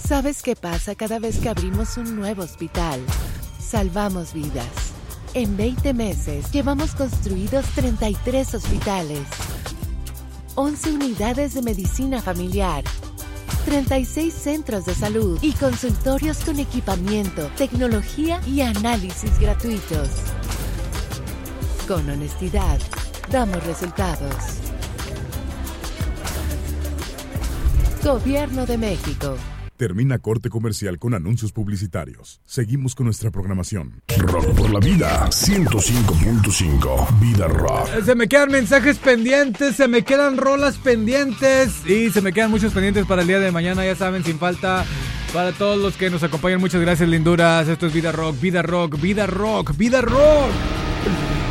¿Sabes qué pasa cada vez que abrimos un nuevo hospital? Salvamos vidas. En 20 meses llevamos construidos 33 hospitales, 11 unidades de medicina familiar, 36 centros de salud y consultorios con equipamiento, tecnología y análisis gratuitos. Con honestidad, damos resultados. Gobierno de México. Termina corte comercial con anuncios publicitarios. Seguimos con nuestra programación. Rock por la vida, 105.5. Vida Rock. Se me quedan mensajes pendientes, se me quedan rolas pendientes y se me quedan muchos pendientes para el día de mañana, ya saben, sin falta. Para todos los que nos acompañan, muchas gracias, linduras. Esto es Vida Rock, Vida Rock, Vida Rock, Vida Rock.